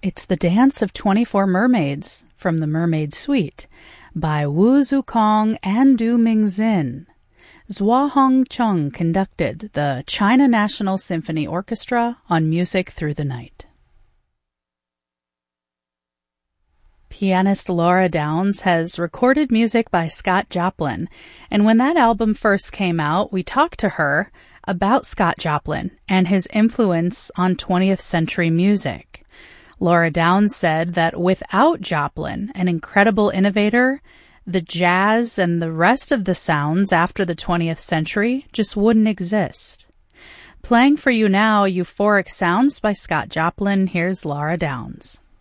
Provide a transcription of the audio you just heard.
It's the Dance of 24 Mermaids from the Mermaid Suite by Wu Zukong and Du Mingzin. Zhuahong Chung conducted the China National Symphony Orchestra on Music Through the Night. Pianist Laura Downs has recorded music by Scott Joplin, and when that album first came out, we talked to her about Scott Joplin and his influence on 20th century music. Laura Downs said that without Joplin, an incredible innovator, the jazz and the rest of the sounds after the 20th century just wouldn't exist. Playing for you now, Euphoric Sounds by Scott Joplin. Here's Laura Downs.